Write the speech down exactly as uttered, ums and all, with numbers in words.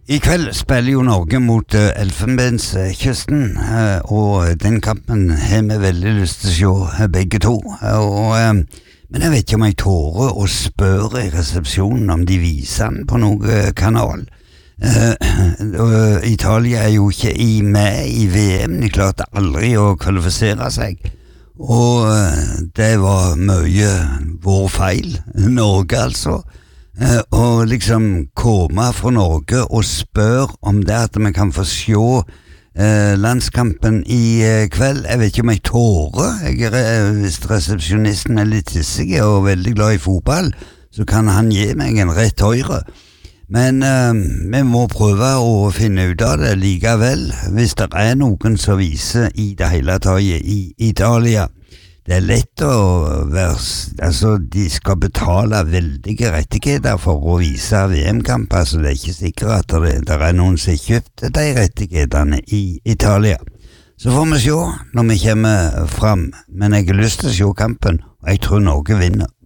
I kveld spiller jo Norge mot uh, Elfenbenskysten, uh, og den kampen har vi veldig lyst til å se, uh, begge to. Uh, og, uh, men jeg vet ikke om jeg tårer å spørre i resepsjonen om de viser den på noen uh, kanal. Uh, uh, Italia er jo ikke i med i V M, de klarte aldri å kvalifisere seg. Og uh, det var mye vår feil, Norge altså. Uh, og liksom komme fra Norge og spør om det at vi kan få se uh, landskampen i uh, kveld. Jeg vet ikke om jeg tårer. Jeg er, hvis resepsjonisten er litt tissig og veldig glad i fotball, så kan han gi meg en rett høyre. Men uh, vi må prøve å finne ut av det likevel, hvis det er noen som viser i det hele tatt i Italia. Det er lett å være, altså de skal betale veldige rettigheter for å vise V M-kamper, så det er ikke sikkert at det, det er noen som har kjøpt de rettighetene i Italia. Så får vi se når vi kommer fram, men jeg har lyst til å se kampen, og jeg tror Norge vinner.